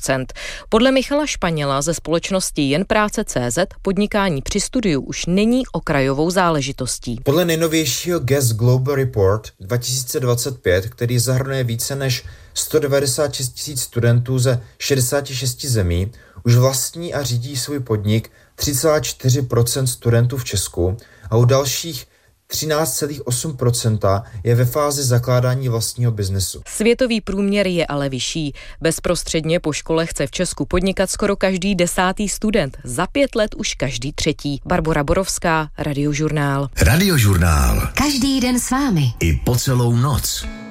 10%. Podle Michala Španěla ze společnosti Jen práce.cz podnikání při studiu už není okrajovou záležitostí. Podle nejnovějšího Guest Global Report 2025, který zahrnuje více než 196 000 studentů ze 66 zemí, už vlastní a řídí svůj podnik 3,4% studentů v Česku a u dalších 13,8% je ve fázi zakládání vlastního biznesu. Světový průměr je ale vyšší. Bezprostředně po škole chce v Česku podnikat skoro každý 10. student. Za 5 let už každý 3. Barbora Borovská, Radiožurnál. Radiožurnál. Každý den s vámi. I po celou noc.